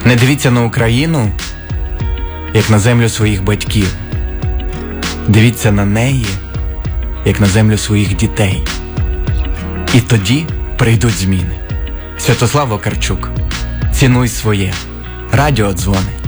Не дивіться на Україну, як на землю своїх батьків. Дивіться на неї, як на землю своїх дітей. І тоді прийдуть зміни. Святослав Вакарчук. Цінуй своє. Радіодзвони.